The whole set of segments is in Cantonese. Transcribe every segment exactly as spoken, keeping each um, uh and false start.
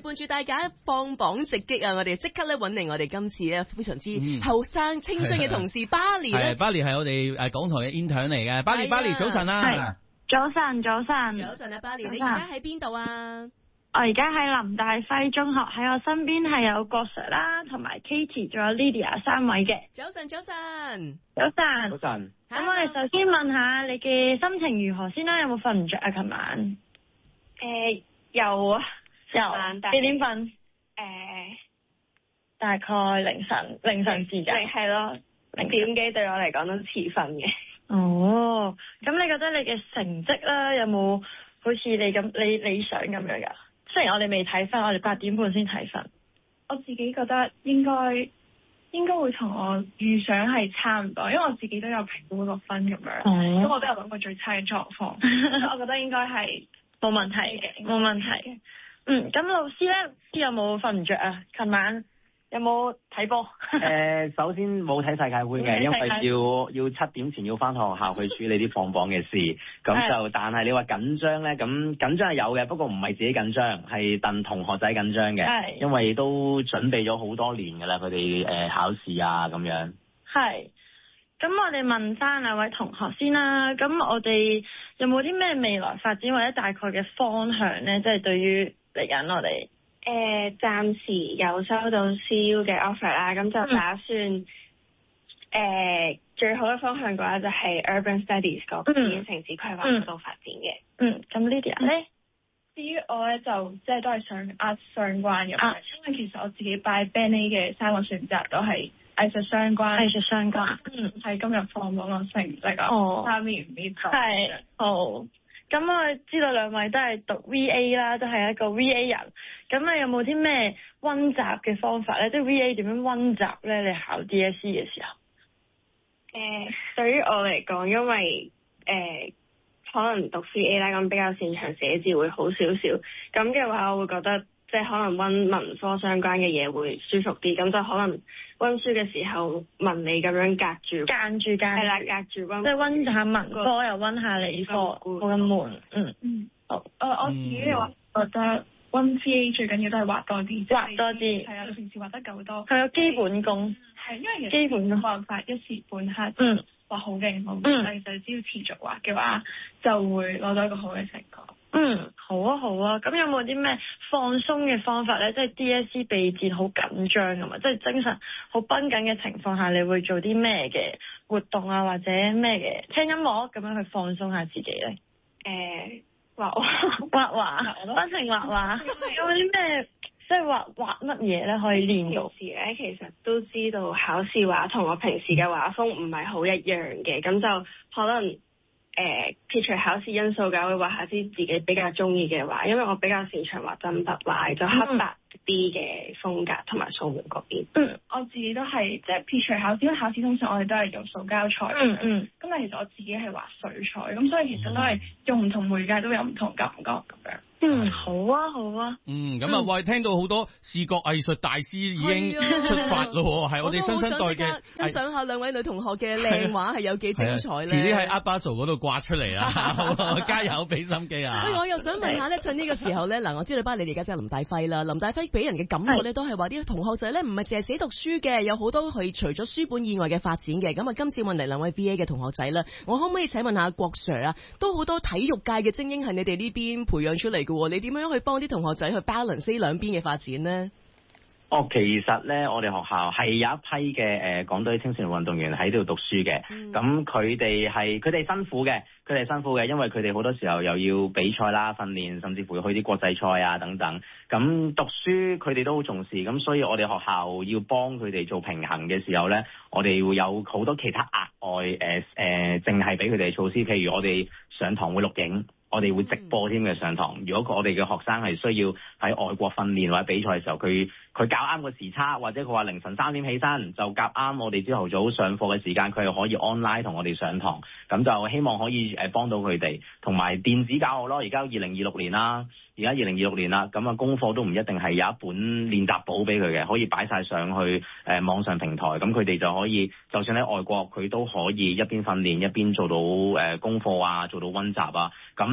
伴住大家放榜直擊啊！我哋即刻咧揾嚟我哋今次咧非常之後生青春嘅同事巴黎咧。 係巴黎係我哋誒港台嘅 intern 嚟嘅。巴黎巴黎早晨啊！ 早晨早晨早晨啊，巴黎，你而家喺邊度啊？ 我而家喺林大輝中學，喺我身邊係有郭 Sir 啦，同埋 Katie， 仲有 Lydia 三位嘅。 早晨，早晨， 早晨， 早晨。 咁我哋首先問下你嘅心情如何先啦？有冇瞓唔着啊？琴晚？ 誒、呃，有啊， 有。幾點瞓？誒、 呃， 大概凌晨，凌晨時間。 係咯，零點幾對我嚟講都遲瞓嘅。 哦，咁你覺得你嘅成績啦，有冇好似你咁你理想咁樣噶？雖然我哋未睇分，我哋八點半先睇分。 我自己覺得應該應該會同我預想係差唔多，因為我自己都有評估個分咁樣，咁、嗯、我都有諗過最差嘅狀況，我覺得應該係冇問題嘅，冇問題嘅。嗯，咁老師咧，老師有冇瞓唔着啊？琴晚有冇睇波？ 誒、呃，首先冇睇世界盃嘅，因為要要七點前要翻學校去處理啲放榜嘅事，咁就但係你話緊張咧，咁緊張係有嘅，不過唔係自己緊張，係戥同學仔緊張嘅，因為都準備咗好多年㗎啦，佢哋誒考試啊咁樣。係， 咁我哋問翻兩位同學先啦，咁我哋有冇啲咩未來發展或者大概嘅方向咧？即係對於嚟緊我哋。 誒、呃，暫時有收到 C U 嘅 offer 啦，咁就打算誒、嗯呃、最好嘅方向嘅話就係 Urban Studies 嗰邊城市規劃嗰度發展嘅。 嗯，咁 Lydia 咧， 至於我咧就即係都係想壓相關嘅、啊，因為其實我自己拜 Band A 嘅三個選擇都係藝術相關， 藝術相關。 嗯，係今日放榜個成績啊，三年唔呢度。 係，好。咁我知道兩位都係讀 V A 啦，都係一個 V A 人。咁你有冇啲咩溫習嘅方法咧？即係 V A 點樣溫習咧？你考 D S E 嘅時候？ 誒、呃，對於我嚟講，因為誒、呃、可能讀 C A 啦，咁比較擅長寫字會好少少。咁嘅話，我會覺得。即係可能溫文科相關嘅嘢會舒服啲，咁就可能溫書嘅時候文理咁樣隔住， 間住間係啦，隔住溫， 即係溫下文科又溫下理科，冇咁悶。嗯嗯，好。 誒，我自己嘅話覺得溫 C A 最緊要都係畫多啲， 畫多啲。 係啊，你平時畫得夠多。 係有基本功。 係，因為其實基本功冇辦法一時半刻嗯畫好勁好， 嗯， 但係就只要持續畫嘅話，就會攞到一個好嘅成果。 嗯，好啊，好啊。咁有冇啲咩放鬆嘅方法咧？即係 D S E 備戰好緊張㗎嘛，即係精神好繃緊嘅情況下，你會做啲咩嘅活動啊，或者咩嘅聽音樂咁樣去放鬆下自己咧？ 誒、呃，畫畫畫畫，不停畫畫。有冇啲咩即係畫畫乜嘢咧？可以練到？ 平時咧，其實都知道考試畫同我平時嘅畫風唔係好一樣嘅，咁就可能。誒、呃，撇除考試因素嘅，我會畫下啲自己比較中意嘅畫，因為我比較擅長畫真筆畫，就黑白啲嘅風格同埋素描嗰邊。 嗯，我自己都係即係撇除考試，因為考試通常我哋都係用塑膠彩。嗯嗯。咁但係其實我自己係畫水彩，咁所以其實都係用唔同媒介都有唔同感覺咁樣。 嗯，好啊，好啊。 嗯，咁啊，喂，聽到好多視覺藝術大師已經出發咯，係、啊、我哋新生代嘅。 欣賞下兩位女同學嘅靚畫係有幾精彩咧。 遲啲喺 Art Basel 嗰度掛出嚟啊！加油，俾心機啊！ 喂，我又想問下咧，趁呢個時候咧，嗱，我知道巴你哋而家真係林大輝啦。林大輝俾人嘅感覺咧，都係話啲同學仔咧，唔係淨係寫讀書嘅，有好多係除咗書本以外嘅發展嘅。咁啊，今次問嚟兩位 V A 嘅同學仔啦，我可唔可以請問下郭 Sir 啊？都好多體育界嘅精英係你哋呢邊培養出嚟嘅，你點樣去幫啲同學仔去 balance 呢兩邊嘅發展呢？ 哦，其實咧，我哋學校係有一批嘅誒港隊青少年運動員喺度讀書嘅，咁佢哋係佢哋辛苦嘅，佢哋辛苦嘅，因為佢哋好多時候又要比賽啦、訓練，甚至乎去啲國際賽啊等等。咁讀書佢哋都好重視，咁所以我哋學校要幫佢哋做平衡嘅時候咧，我哋會有好多其他額外誒誒，淨係俾佢哋嘅措施，譬如我哋上堂會錄影。我哋會直播添嘅上堂。如果我哋嘅學生係需要喺外國訓練或者比賽嘅時候，佢佢夾啱個時差，或者佢話凌晨三點起身，就夾啱我哋朝頭早上課嘅時間，佢係可以 online 同我哋上堂。咁就希望可以誒幫到佢哋，同埋電子教學咯。而家二零二六年啦，而家二零二六年啦，咁啊功課都唔一定係有一本練習簿俾佢嘅，可以擺晒上去誒、呃、網上平台。咁佢哋就可以，就算喺外國，佢都可以一邊訓練一邊做到誒、呃、功課啊，做到溫習啊。咁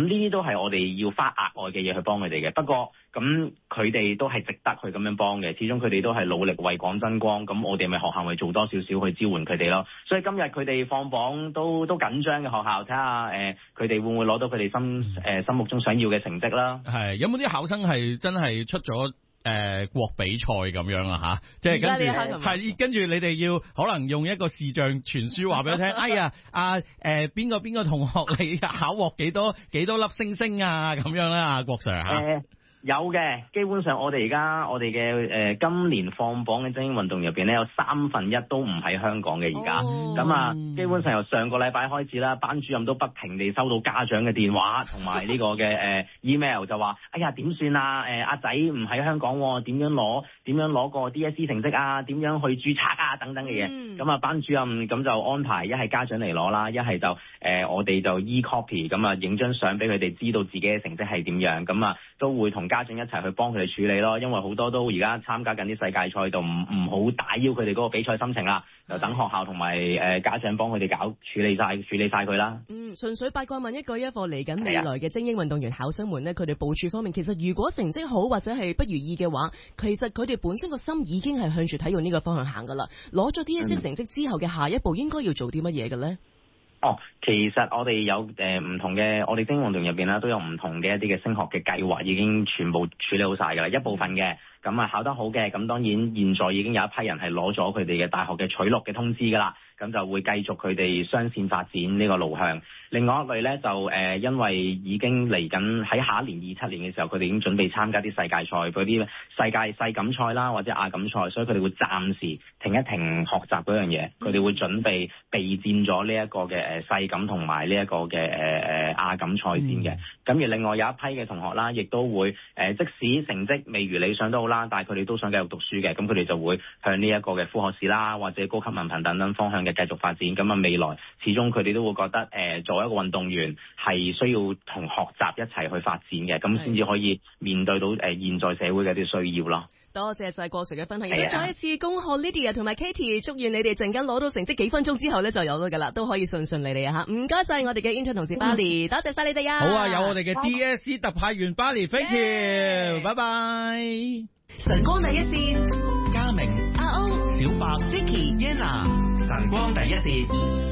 呢啲都係我哋要花額外嘅嘢去幫佢哋嘅。不過咁佢哋都係值得去咁樣幫嘅，始終佢哋都係努力為港爭光，咁我哋咪學校咪做多少少去支援佢哋咯。所以今日佢哋放榜都都緊張嘅學校，睇下誒佢哋會唔會攞到佢哋心誒、呃、心目中想要嘅成績啦。 係有冇啲考生係真係出咗誒、呃、國比賽咁樣啊吓？即係跟住係跟住你哋要可能用一個視像傳輸話俾佢聽，哎呀啊誒邊個邊個同學你考獲幾多幾多粒星星啊咁樣啦，阿郭 Sir 吓。呃有嘅，基本上我哋而家我哋嘅誒今年放榜嘅精英運動入邊咧，有三分一都唔喺香港嘅而家。咁啊、oh. 基本上由上個禮拜開始啦，班主任都不停地收到家長嘅電話同埋呢個嘅誒 email 就話，哎呀點算啊？誒阿仔唔喺香港，點樣攞點樣攞個 D S E 成績啊？點樣去註冊啊？等等嘅嘢。咁啊、mm. 班主任咁就安排一係家長嚟攞啦，一係就誒、呃、我哋就 e copy 咁啊影張相俾佢哋知道自己嘅成績係點樣，咁啊都會同家長一齊去幫佢哋處理咯，因為好多都而家參加緊啲世界賽度，唔唔好打擾佢哋嗰個比賽心情啦，就等學校同埋誒家長幫佢哋搞處理晒處理晒佢啦。嗯， 純粹八卦問一句，一課嚟緊未來嘅精英運動員考生們呢，佢哋部署方面，其實如果成績好或者係不如意嘅話，其實佢哋本身個心已經係向住體育呢個方向行噶啦。攞咗 D S E 成績之後嘅下一步應該要做啲乜嘢嘅咧？ 哦，其實我哋有誒唔、呃、同嘅，我哋精英運動入邊啦，都有唔同嘅一啲嘅升學嘅計劃，已經全部處理好晒㗎啦。一部分嘅咁啊考得好嘅，咁當然現在已經有一批人係攞咗佢哋嘅大學嘅取錄嘅通知㗎啦。咁就會繼續佢哋雙線發展呢個路向。另外一類咧就誒、呃，因為已經嚟緊喺下一年二七年嘅時候，佢哋已經準備參加啲世界賽，嗰啲世界世錦賽啦，或者亞錦賽，所以佢哋會暫時停一停學習嗰樣嘢，佢哋會準備備戰咗呢一個嘅誒世錦同埋呢一個嘅誒誒亞錦賽先嘅。咁、嗯、而另外有一批嘅同學啦，亦都會誒、呃，即使成績未如理想都好啦，但係佢哋都想繼續讀書嘅，咁佢哋就會向呢一個嘅副學士啦，或者高級文憑等等方向嘅繼續發展。咁啊未來始終佢哋都會覺得誒、呃、作為一個運動員係需要同學習一齊去發展嘅，咁先至可以面對到誒、呃、現在社會嘅啲需要咯。 多謝晒郭 Sir 嘅分享，亦都再一次恭賀 Lydia 同埋 Katie， 祝願你哋陣間攞到成績幾分鐘之後咧就有咗噶啦，都可以順順利利啊吓！唔該晒我哋嘅 intern 同事 Bali，、嗯、多謝晒你哋啊！ 好啊，有我哋嘅 D S E 特派員 Bali，thank you，拜拜。 晨光第一線， 嘉明、阿歐、小白、Vicky、Yenna， 晨光第一線。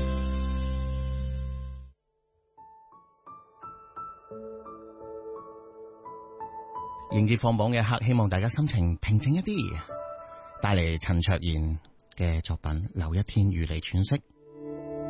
迎接放榜嘅一刻，希望大家心情平靜一啲，帶嚟陳卓賢嘅作品《留一天與你喘息》。